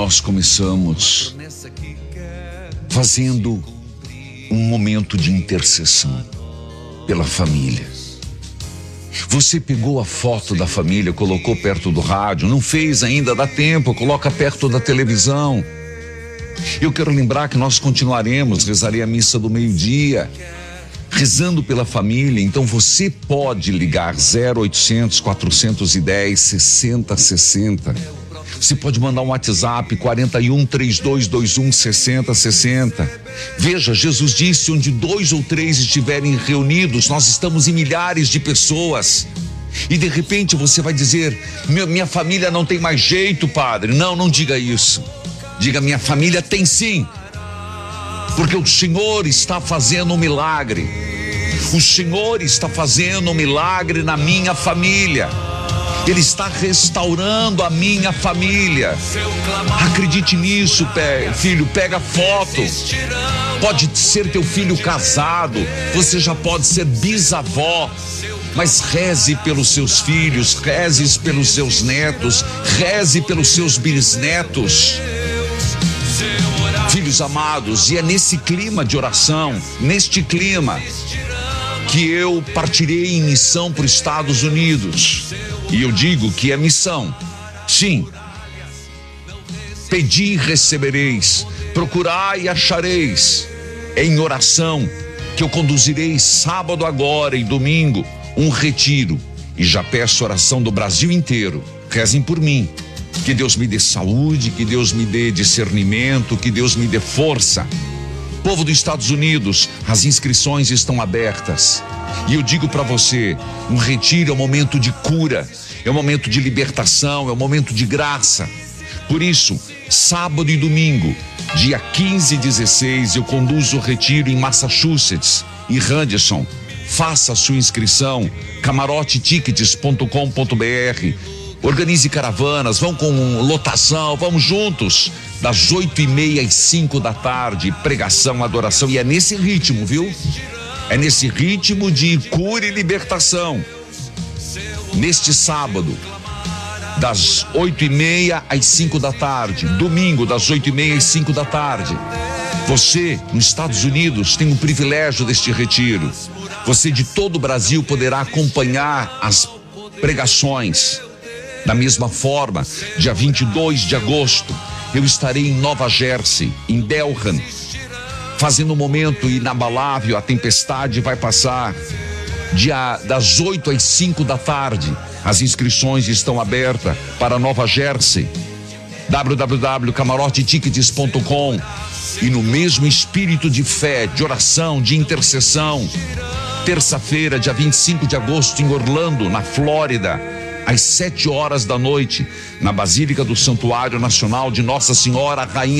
nós começamos fazendo um momento de intercessão pela família. Você pegou a foto da família, colocou perto do rádio, não fez ainda, dá tempo, coloca perto da televisão. Eu quero lembrar que nós continuaremos, rezarei a missa do meio-dia, rezando pela família. Então você pode ligar 0800 410 6060. Você pode mandar um WhatsApp 41 3221 6060. Veja, Jesus disse: onde 2 ou 3 estiverem reunidos, nós estamos em milhares de pessoas. E de repente você vai dizer: minha família não tem mais jeito, padre. Não diga isso. Diga: minha família tem sim. Porque o Senhor está fazendo um milagre. O Senhor está fazendo um milagre na minha família. Ele está restaurando a minha família. Acredite nisso, filho. Pega foto. Pode ser teu filho casado. Você já pode ser bisavó. Mas reze pelos seus filhos, reze pelos seus netos, reze pelos seus bisnetos. Filhos amados, e é nesse clima de oração, neste clima, que eu partirei em missão para os Estados Unidos. E eu digo que é missão. Sim. Pedi e recebereis, procurai e achareis. É em oração que eu conduzirei sábado agora e domingo um retiro. E já peço oração do Brasil inteiro. Rezem por mim. Que Deus me dê saúde, que Deus me dê discernimento, que Deus me dê força. Povo dos Estados Unidos, as inscrições estão abertas. E eu digo para você, um retiro é um momento de cura, é um momento de libertação, é um momento de graça. Por isso, sábado e domingo, dia 15 e 16, eu conduzo o retiro em Massachusetts, em Henderson. Faça a sua inscrição, camarotetickets.com.br. Organize caravanas, vão com lotação, vamos juntos, das 8h30 às 5 da tarde, pregação, adoração, e é nesse ritmo, viu? É nesse ritmo de cura e libertação. Neste sábado, das 8h30 às 5 da tarde, domingo, das 8h30 às 5 da tarde. Você, nos Estados Unidos, tem o privilégio deste retiro. Você de todo o Brasil poderá acompanhar as pregações. Da mesma forma, dia 22 de agosto, eu estarei em Nova Jersey, em Delran, fazendo um momento inabalável. A tempestade vai passar das 8 às 5 da tarde. As inscrições estão abertas para Nova Jersey. www.camarotetickets.com. E no mesmo espírito de fé, de oração, de intercessão, terça-feira, dia 25 de agosto, em Orlando, na Flórida, às 7 horas da noite, na Basílica do Santuário Nacional de Nossa Senhora Rainha